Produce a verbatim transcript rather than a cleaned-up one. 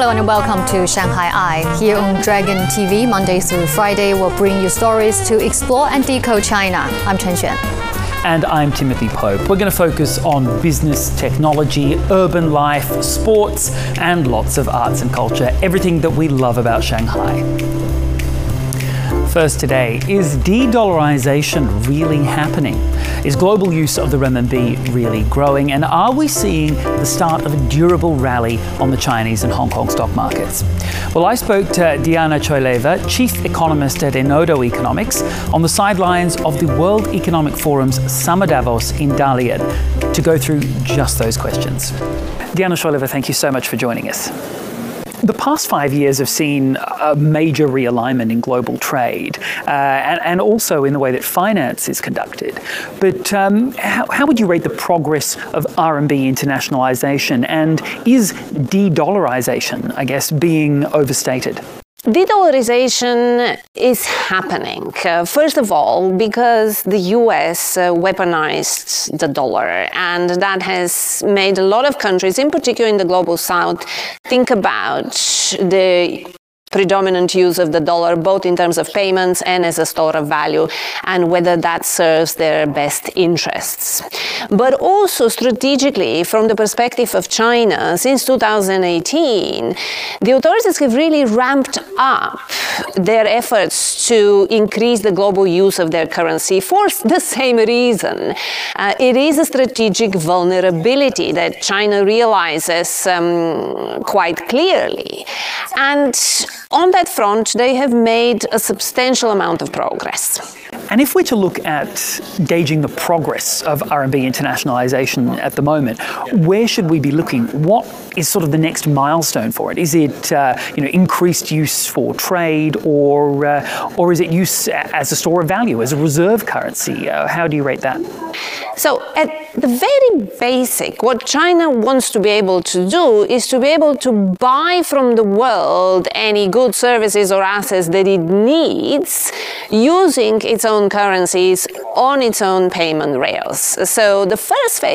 Hello and welcome to Shanghai Eye. Here on Dragon T V, Monday through Friday, we'll bring you stories to explore and decode China. I'm Chen Xuan. And I'm Timothy Pope. We're going to focus on business, technology, urban life, sports, and lots of arts and culture. Everything that we love about Shanghai. First today, is de-dollarization really happening? Is global use of the renminbi really growing? And are we seeing the start of a durable rally on the Chinese and Hong Kong stock markets? Well, I spoke to Diana Choileva, chief economist at Enodo Economics, on the sidelines of the World Economic Forum's Summer Davos in Dalian to go through just those questions. Diana Choileva, thank you so much for joining us. The past five years have seen a major realignment in global trade uh, and, and also in the way that finance is conducted. But um, how, how would you rate the progress of R M B internationalization, and is de-dollarization, I guess, being overstated? De-dollarization is happening. Uh, first of all, because the U S uh, weaponized the dollar, and that has made a lot of countries, in particular in the global south, think about the predominant use of the dollar, both in terms of payments and as a store of value, and whether that serves their best interests. But also strategically, from the perspective of China, since two thousand eighteen, the authorities have really ramped up their efforts to increase the global use of their currency for the same reason. Uh, it is a strategic vulnerability that China realizes um, quite clearly. And on that front, they have made a substantial amount of progress. And if we're to look at gauging the progress of R M B internationalization at the moment, where should we be looking? What is sort of the next milestone for it? Is it uh, you know, increased use for trade, or uh, or is it use as a store of value, as a reserve currency? Uh, how do you rate that? So at the very basic, what China wants to be able to do is to be able to buy from the world any goods, services or assets that it needs using its own currencies on its own payment rails. So the first phase